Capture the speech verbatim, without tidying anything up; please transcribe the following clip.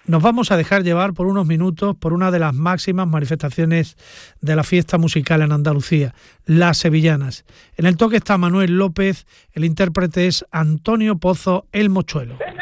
nos vamos a dejar llevar por unos minutos por una de las máximas manifestaciones de la fiesta musical en Andalucía, las sevillanas. En el toque está Manuel López, el intérprete es Antonio Pozo, el Mochuelo.